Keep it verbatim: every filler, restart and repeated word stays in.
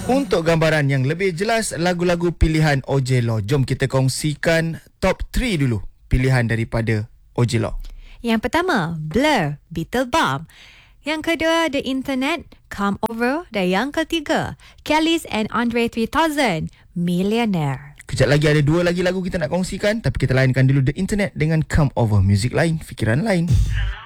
Untuk gambaran yang lebih jelas lagu-lagu pilihan Ojelo, jom kita kongsikan top tiga dulu pilihan daripada Ojelo. Yang pertama, Blur, Beetle Bomb. Yang kedua, The Internet, Come Over. Dan yang ketiga, Kellys and Andre three thousand, Millionaire. Kejap lagi ada dua lagi lagu kita nak kongsikan, tapi kita lainkan dulu The Internet dengan Come Over. Muzik lain, fikiran lain.